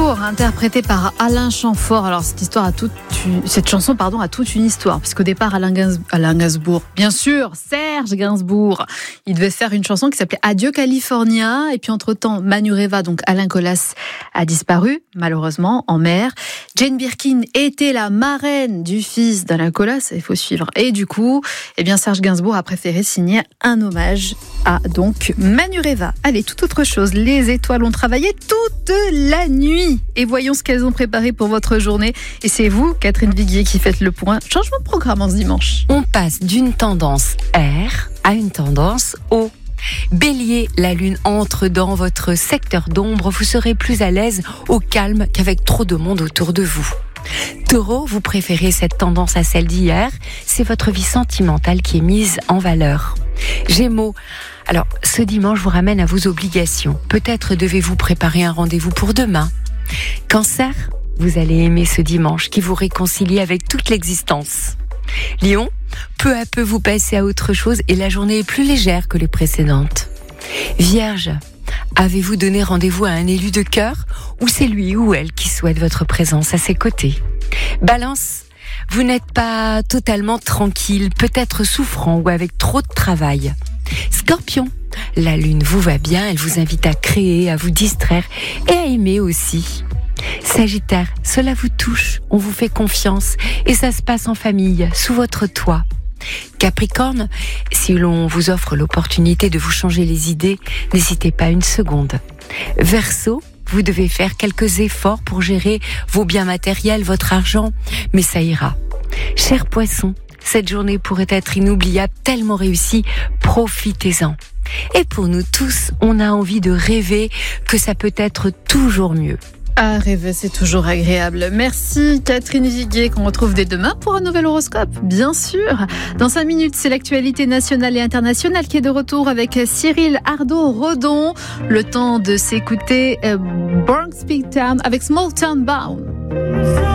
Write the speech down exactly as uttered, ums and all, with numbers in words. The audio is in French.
Gainsbourg, interprété par Alain Chamfort. Alors cette histoire a toute une... cette chanson pardon a toute une histoire, puisqu'au départ Alain, Gains... Alain Gainsbourg, bien sûr, Serge Gainsbourg, il devait faire une chanson qui s'appelait Adieu California, et puis entre-temps Manureva, donc Alain Colas, a disparu malheureusement en mer. Jane Birkin était la marraine du fils d'Alain Colas, il faut suivre. Et du coup, eh bien Serge Gainsbourg a préféré signer un hommage à donc Manureva. Allez, toute autre chose. Les étoiles ont travaillé toute la nuit. Et voyons ce qu'elles ont préparé pour votre journée. Et c'est vous, Catherine Viguier, qui faites le point. Changement de programme en ce dimanche. On passe d'une tendance R à une tendance O. Bélier, la lune entre dans votre secteur d'ombre. Vous serez plus à l'aise au calme qu'avec trop de monde autour de vous. Taureau, vous préférez cette tendance à celle d'hier. C'est votre vie sentimentale qui est mise en valeur. Gémeaux, alors ce dimanche vous ramène à vos obligations. Peut-être devez-vous préparer un rendez-vous pour demain. Cancer, vous allez aimer ce dimanche qui vous réconcilie avec toute l'existence. Lion, peu à peu vous passez à autre chose et la journée est plus légère que les précédentes. Vierge, avez-vous donné rendez-vous à un élu de cœur ou c'est lui ou elle qui souhaite votre présence à ses côtés? Balance, vous n'êtes pas totalement tranquille, peut-être souffrant ou avec trop de travail. Scorpion, la lune vous va bien, elle vous invite à créer, à vous distraire et à aimer aussi. Sagittaire, cela vous touche, on vous fait confiance et ça se passe en famille, sous votre toit. Capricorne, si l'on vous offre l'opportunité de vous changer les idées, n'hésitez pas une seconde. Verseau, vous devez faire quelques efforts pour gérer vos biens matériels, votre argent, mais ça ira. Cher Poisson, cette journée pourrait être inoubliable, tellement réussie, profitez-en. Et pour nous tous, on a envie de rêver que ça peut être toujours mieux. À rêver, c'est toujours agréable. Merci Catherine Viguier, qu'on retrouve dès demain pour un nouvel horoscope, bien sûr. Dans cinq minutes, c'est l'actualité nationale et internationale qui est de retour avec Cyril Ardo-Rodon. Le temps de s'écouter euh, Bronx Big Town avec Small Town Bound.